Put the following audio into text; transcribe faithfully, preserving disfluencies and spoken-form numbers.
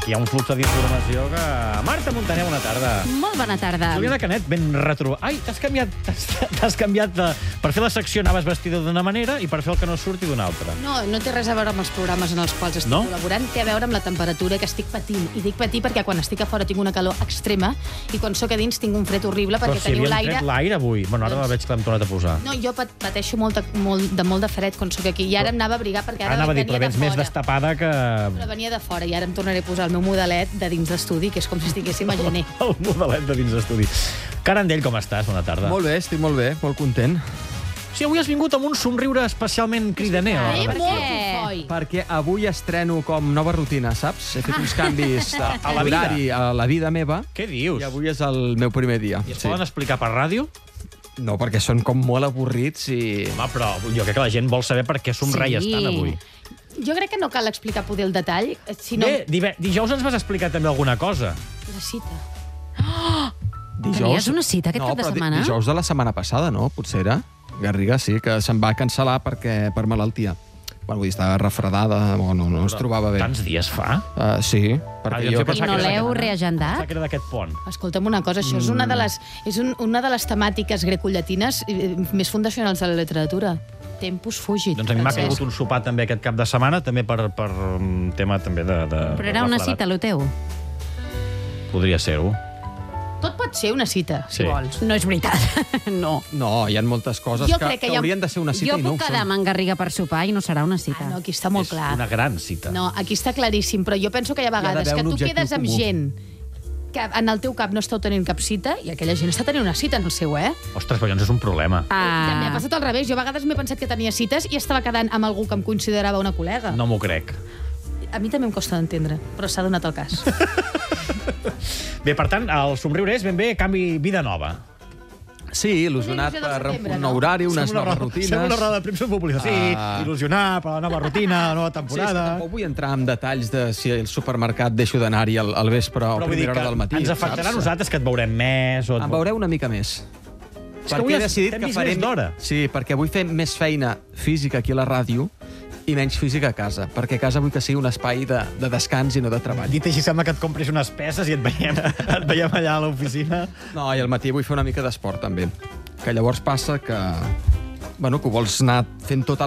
aquí hi ha un flux d'informació que... Marta Montaner, bona tarda. Molt bona tarda. Juliana Canet, ben retrobat. Ai, t'has canviat, t'has canviat de... Per fer la secció anaves vestida d'una manera i per fer el que no surti d'una altra. No, no té res a veure amb els programes en els quals estic no? col·laborant, té a veure amb la temperatura que estic patint. I dic patir perquè quan estic a fora tinc una calor extrema i quan sóc a dins tinc un fred horrible perquè Però si teniu l'aire... Però si havien tret l'aire avui. Bueno, ara doncs... la veig que l'hem tornat a posar. No, jo pat pateixo molt de, molt, de molt de fred quan sóc aquí. I ara em anava a abrigar perquè ara, ara venia dir, però de vens fora. més destapada que... Però venia de fora i ara em tornaré a posar el meu modelet de dins d'estudi, que és com si estiguéssim a gener. El modelet de dins d'estudi. Carandell, com estàs? Bona tarda. Molt bé, estic molt bé, molt content. Sí, avui has vingut amb un somriure especialment cridaner. Ai, Eh? per què? Perquè avui estreno com nova rutina, saps? He fet uns canvis a, A la vida. l'horari, a la vida meva. Què dius? I avui és el meu primer dia. I es poden explicar per ràdio? No, perquè són com molt avorrits i... Home, però jo crec que la gent vol saber per què somreies Sí. tant avui. Jo crec que no cal explicar poder el detall, sinó Bé, dive- dijous ens vas explicar també alguna cosa. la cita. Dijous... Tenies una cita aquest no, cap de però di- setmana? dijous de la setmana passada, no? Potser era. Garriga, sí, que se'n va cancel·lar perquè, per malaltia. Bueno, vull dir, estava refredada, o no, no es trobava bé. Tants dies fa? Uh, sí, Ah, perquè jo jo... em pensava I no que era l'heu d'aquest- reagendat? Pensava que era d'aquest pont. Escolta'm una cosa, això és una de les, és un, una de les temàtiques grecollatines eh, més fundacionals de la literatura. Tempus fugit. Doncs a mi m'ha Francesc. caigut un sopar també aquest cap de setmana, també per, per un tema també de... de Però era una refredat. cita, lo teu. Podria ser-ho. Tot pot ser una cita, si Sí. vols. No és veritat. No. No, hi ha moltes coses Jo que, crec que que hi ha- haurien de ser una cita Jo i no puc ho quedar són. amb en Garriga per sopar i no serà una cita. Ah, no, aquí està molt És clar. una gran cita. No, aquí està claríssim, però jo penso que hi ha vegades d'haver que un tu objectiu quedes amb comú. gent que en el teu cap no esteu tenint cap cita i aquella gent està tenint una cita en el seu, eh? Ostres, però llavors és un problema. Ah. M'ha Ah, passat al revés. Jo a vegades m'he pensat que tenia cites i estava quedant amb algú que em considerava una col·lega. No m'ho crec. A mi també em costa d'entendre, però s'ha donat el cas. Bé, per tant, el somriure és ben bé canvi vida nova. Sí, il·lusionat Una il·lusió del per setembre, un no? nou horari, unes Sembla una noves roda- rutines... Sembla una roda de premsa pública. Sí, Ah. il·lusionar per la nova rutina, la nova Sí, és que temporada. tampoc vull entrar en detalls de si al supermercat deixo d'anar-hi al, al vespre o a Però vull dir primera que hora del matí. ens afectarà a saps? nosaltres que et veurem més. O et... Em veureu una mica més. És que avui he has- decidit t'hem que vist faré... més d'hora. Sí, perquè vull fer més feina física aquí a la ràdio i menys física a casa, perquè a casa vull que sigui un espai de, de descans i no de treball. Dit així, sembla que et compris unes peces i et veiem, et veiem allà a l'oficina. No, i al matí vull fer una mica d'esport, també. Que llavors passa que... Bueno, que ho vols anar fent tota